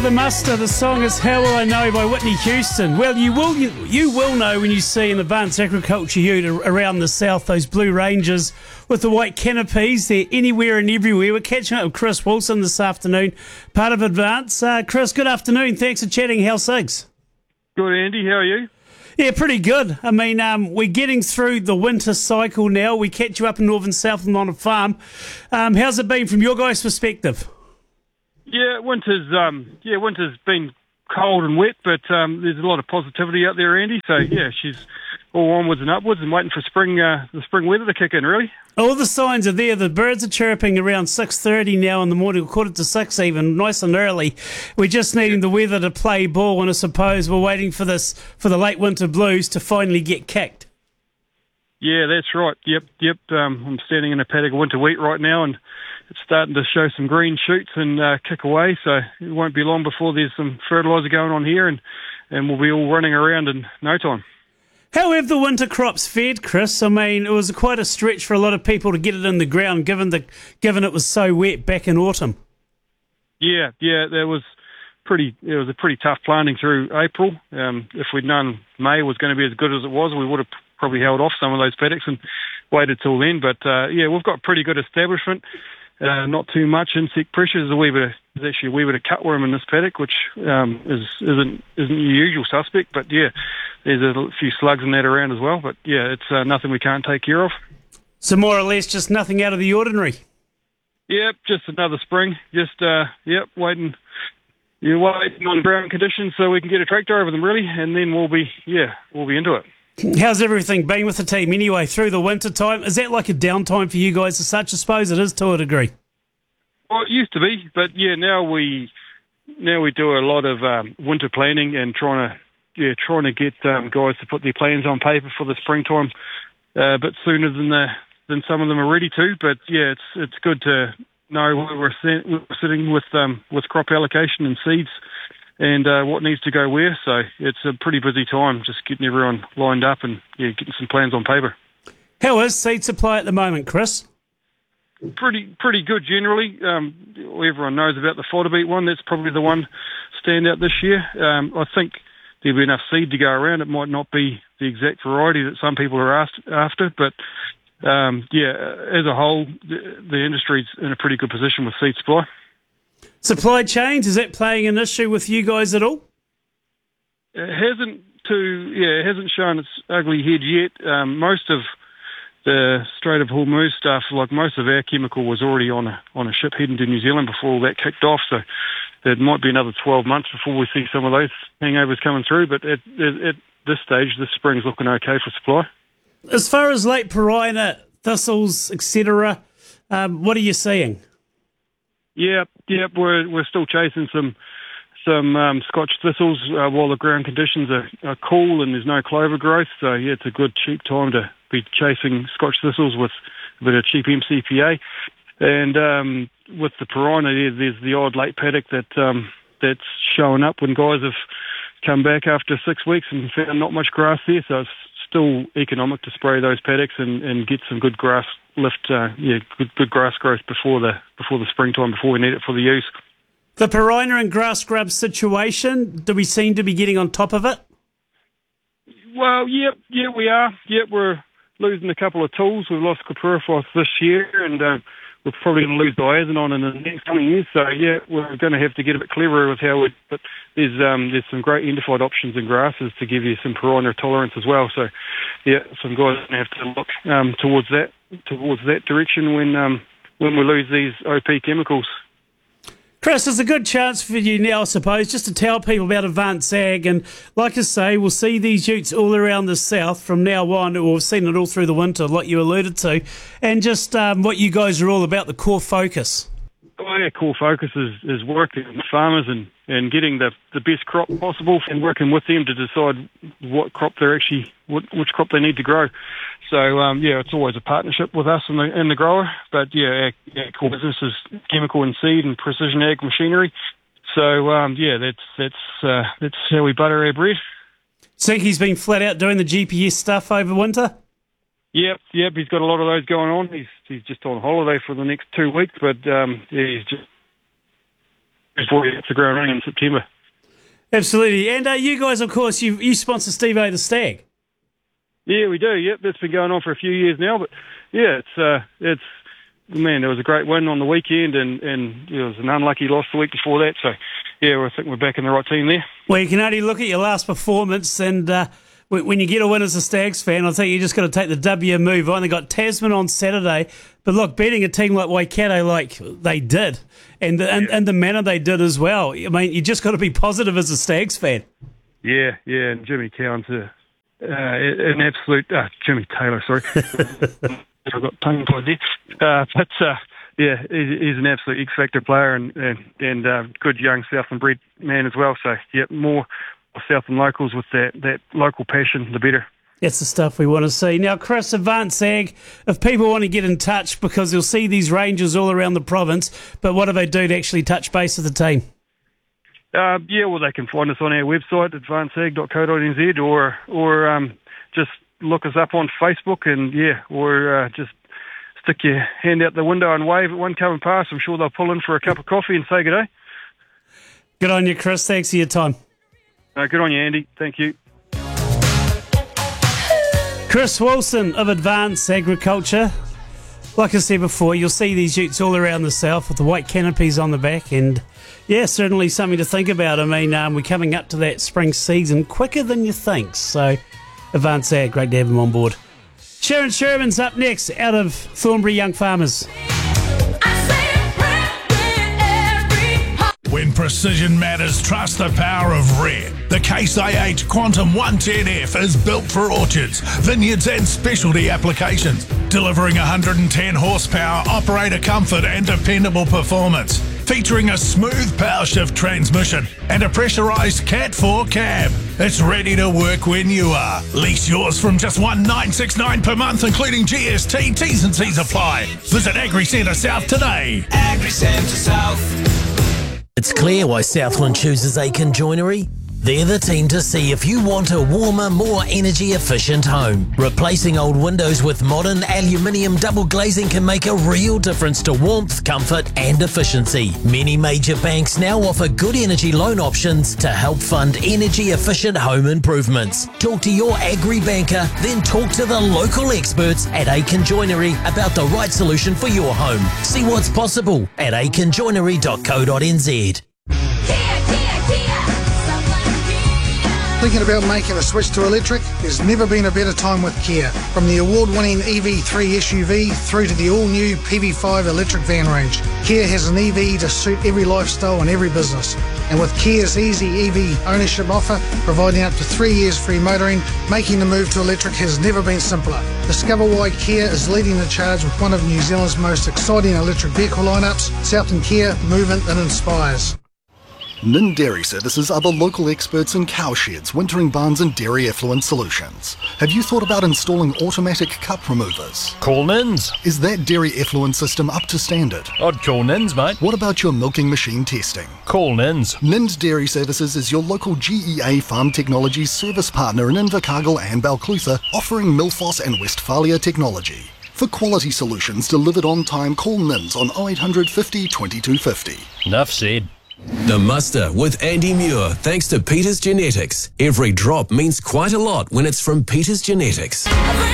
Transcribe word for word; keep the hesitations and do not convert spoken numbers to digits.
The Muster, the song is How Will I Know by Whitney Houston. Well, you will you, you will know when you see an advanced agriculture ute around the south, those blue ranges with the white canopies. They're anywhere and everywhere. We're catching up with Chris Wilson this afternoon, part of Advance. Uh, Chris, good afternoon. Thanks for chatting. How's things? Good, Andy. How are you? Yeah, pretty good. I mean, um, we're getting through the winter cycle now. We catch you up in northern Southland on a farm. Um, how's it been from your guys' perspective? Yeah, winter's um, yeah, winter's been cold and wet, but um, there's a lot of positivity out there, Andy. So yeah, she's all onwards and upwards, and waiting for spring, uh, the spring weather to kick in. Really, all the signs are there. The birds are chirping around six thirty now in the morning, quarter to six, even nice and early. We're just needing the weather to play ball, and I suppose we're waiting for this for the late winter blues to finally get kicked. Yeah, that's right. Yep, yep. Um, I'm standing in a paddock of winter wheat right now, and it's starting to show some green shoots and uh, kick away, so it won't be long before there's some fertiliser going on here, and, and we'll be all running around in no time. How have the winter crops fared, Chris? I mean, it was quite a stretch for a lot of people to get it in the ground, given the given it was so wet back in autumn. Yeah, yeah, there was pretty. It was a pretty tough planting through April. Um, if we'd known May was going to be as good as it was, we would have probably held off some of those paddocks and waited till then. But uh, yeah, we've got pretty good establishment. Uh, not too much insect pressure. There's a wee bit of, there's actually a wee bit of cutworm in this paddock, which um, is, isn't isn't your usual suspect. But yeah, there's a few slugs in that around as well. But yeah, it's uh, nothing we can't take care of. So more or less, just nothing out of the ordinary. Yep, just another spring. Just uh, yep, waiting. You're waiting on ground conditions so we can get a tractor over them, really, and then we'll be yeah, we'll be into it. How's everything been with the team anyway through the winter time? Is that like a downtime for you guys as such? I suppose it is to a degree. Well, it used to be, but yeah, now we now we do a lot of um, winter planning and trying to yeah trying to get um, guys to put their plans on paper for the springtime uh, a bit sooner than the than some of them are ready to. But yeah, it's it's good to know where we're, sit, we're sitting with um, with crop allocation and seeds, and uh, what needs to go where. So it's a pretty busy time just getting everyone lined up and yeah, getting some plans on paper. How is seed supply at the moment, Chris? Pretty pretty good generally. Um, everyone knows about the fodder beet one. That's probably the one standout this year. Um, I think there'll be enough seed to go around. It might not be the exact variety that some people are asked after, but um, yeah, as a whole, the, the industry's in a pretty good position with seed supply. Supply chains, is that playing an issue with you guys at all? It hasn't to yeah, it hasn't shown its ugly head yet. Um, most of the Strait of Hormuz stuff, like most of our chemical, was already on a on a ship heading to New Zealand before all that kicked off. So it might be another twelve months before we see some of those hangovers coming through. But at, at, at this stage, this spring's looking okay for supply. As far as late Parina, thistles, et cetera, um, what are you seeing? Yeah, yeah, we're we're still chasing some some um, Scotch thistles uh, while the ground conditions are, are cool and there's no clover growth. So yeah, it's a good cheap time to be chasing Scotch thistles with a bit of cheap M C P A. And um, with the Parina, there, there's the odd late paddock that um, that's showing up when guys have come back after six weeks and found not much grass there. So it's still economic to spray those paddocks and, and get some good grass lift, uh, yeah, good, good grass growth before the before the springtime, before we need it for the use. The Parina and grass grub situation, do we seem to be getting on top of it? Well, yeah, yeah, we are. Yeah, we're losing a couple of tools. We've lost Copperophos this year, and uh, we're probably going to lose Diazinon in the next coming years. So, yeah, we're going to have to get a bit cleverer with how we. But there's um, there's some great endophyte options in grasses to give you some Parina tolerance as well. So, yeah, some guys are going to have to look um, towards that towards that direction when um, when we lose these O P chemicals. Chris, there's a good chance for you now, I suppose, just to tell people about Advance Ag. And like I say, we'll see these utes all around the south from now on. We've seen it all through the winter, like you alluded to. And just um, what you guys are all about, the core focus. Oh, our core focus is, is working with farmers and, and getting the, the best crop possible and working with them to decide what crop they're actually, what, which crop they need to grow. So, um, yeah, it's always a partnership with us and the, and the grower. But, yeah, our, our core business is chemical and seed and precision ag machinery. So, um, yeah, that's that's uh, that's how we butter our bread. Sinky's been flat out doing the G P S stuff over winter? Yep, yep, he's got a lot of those going on. He's he's just on holiday for the next two weeks, but um, yeah, he's just before he hits the ground running in September. Absolutely. And uh, you guys, of course, you you sponsor Steve-O the Stag. Yeah, we do. Yep, that's been going on for a few years now. But yeah, it's uh, it's man, there was a great win on the weekend, and and there was an unlucky loss the week before that. So yeah, I think we're back in the right team there. Well, you can only look at your last performance, and uh, when you get a win as a Stags fan, I think you just got to take the W and move on. They got Tasman on Saturday, but look, beating a team like Waikato like they did, and the, and, and the manner they did as well. I mean, you just got to be positive as a Stags fan. Yeah, yeah, and Jimmy Cowan's a, uh, an absolute uh, Jimmy Taylor. Sorry, I got tongue tied there, uh, but uh, yeah, he's, he's an absolute X Factor player and and, and uh, good young Southland bred man as well. So yeah, more. Southland locals with that, that local passion, the better. That's the stuff we want to see. Now, Chris, Advance Ag, if people want to get in touch, because they'll see these ranges all around the province, but what do they do to actually touch base with the team? Uh, yeah, well, they can find us on our website, advance ag dot co dot n z, or or um, just look us up on Facebook, and yeah, or uh, just stick your hand out the window and wave at one coming past. I'm sure they'll pull in for a cup of coffee and say good day. Good on you, Chris. Thanks for your time. Uh, good on you, Andy. Thank you. Chris Wilson of Advance Agriculture. Like I said before, you'll see these utes all around the south with the white canopies on the back, and yeah, certainly something to think about. I mean, um, we're coming up to that spring season quicker than you think, so Advance Ag, great to have them on board. Sharon Sherman's up next out of Thornbury Young Farmers. When precision matters, trust the power of Red. The Case I H Quantum one ten F is built for orchards, vineyards and specialty applications, delivering one hundred ten horsepower, operator comfort and dependable performance. Featuring a smooth power shift transmission and a pressurised Cat four cab. It's ready to work when you are. Lease yours from just one thousand nine hundred sixty-nine dollars per month, including G S T. T's and C's apply. Visit Agri Centre South today. Agri Centre South. It's clear why Southland chooses Aiken Joinery. They're the team to see if you want a warmer, more energy-efficient home. Replacing old windows with modern aluminium double glazing can make a real difference to warmth, comfort and efficiency. Many major banks now offer good energy loan options to help fund energy-efficient home improvements. Talk to your agri-banker, then talk to the local experts at Aiken Joinery about the right solution for your home. See what's possible at aiken joinery dot co dot n z. Thinking about making a switch to electric? There's never been a better time with Kia. From the award-winning E V three S U V through to the all-new P V five electric van range, Kia has an E V to suit every lifestyle and every business. And with Kia's easy E V ownership offer, providing up to three years free motoring, making the move to electric has never been simpler. Discover why Kia is leading the charge with one of New Zealand's most exciting electric vehicle lineups. Southland Kia, movement that inspires. Nind Dairy Services are the local experts in cowsheds, wintering barns and dairy effluent solutions. Have you thought about installing automatic cup removers? Call Nins. Is that dairy effluent system up to standard? I'd call Nins, mate. What about your milking machine testing? Call Nins. Nind Dairy Services is your local G E A Farm Technologies service partner in Invercargill and Balclutha, offering Milfos and Westphalia technology. For quality solutions delivered on time, call Nins on oh eight hundred fifty, twenty-two fifty. Enough said. The Muster with Andy Muir, thanks to Peters Genetics. Every drop means quite a lot when it's from Peters Genetics.